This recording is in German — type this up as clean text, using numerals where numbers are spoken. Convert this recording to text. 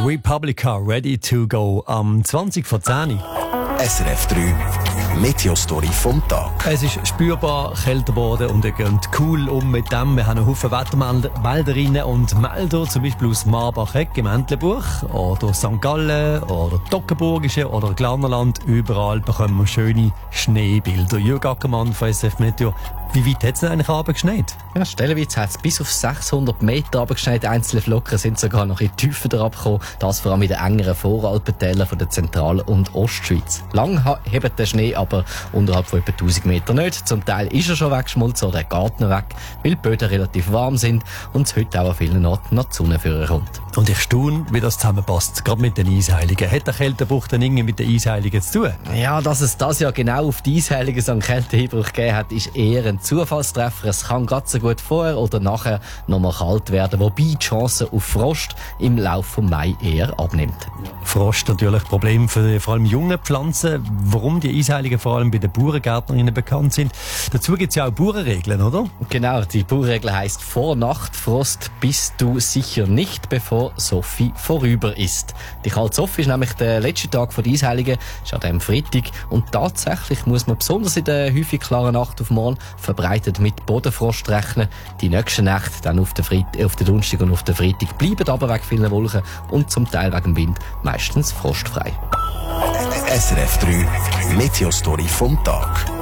Republica, ready to go. Am 20 vor 10 Uhr. SRF 3 Meteostory vom Tag. Es ist spürbar kälter geworden und ihr geht cool um mit dem. Wir haben einen Haufen Wettermelderinnen und Melder, zum Beispiel aus Marbach-Egg im Entlebuch oder St. Gallen oder Toggenburgische oder Glarnerland. Überall bekommen wir schöne Schneebilder. Jürg Ackermann von SF Meteo. Wie weit hat es denn eigentlich runtergeschneit? Ja, stellenweise hat es bis auf 600 Meter runtergeschneit. Einzelne Flocken sind sogar noch in die Tiefe herabgekommen. Das vor allem in den engeren Voralpentälern von der Zentral- und Ostschweiz. Lang hebt der Schnee aber unterhalb von etwa 1000 Metern nicht. Zum Teil ist er schon weggeschmolzen oder er geht noch weg, weil die Böden relativ warm sind und es heute auch an vielen Orten noch die Sonne führen kommt. Und ich staune, wie das zusammenpasst, gerade mit den Eisheiligen. Hat der Kältebruch dann irgendwie mit den Eisheiligen zu tun? Ja, dass es das Jahr genau auf die Eisheiligen so einen Kälteeinbruch gegeben hat, ist eher ein Zufallstreffer. Es kann gerade so gut vorher oder nachher noch mal kalt werden, wobei die Chance auf Frost im Laufe des Mai eher abnimmt. Frost natürlich ein Problem für vor allem junge Pflanzen. Warum die Eisheiligen vor allem bei den Bauerngärtnerinnen bekannt sind. Dazu gibt es ja auch Bauernregeln, oder? Genau, die Bauernregel heisst: vor Nachtfrost bist du sicher nicht, bevor Sophie vorüber ist. Die kalte Sophie ist nämlich der letzte Tag der Eisheiligen, ist an diesem Freitag. Und tatsächlich muss man besonders in der häufig klaren Nacht auf morgen verbreitet mit Bodenfrost rechnen. Die nächsten Nächte dann auf den Donnerstag und auf den Freitag bleiben aber wegen vielen Wolken und zum Teil wegen dem Wind meistens frostfrei. SRF 3 Meteostory vom Tag.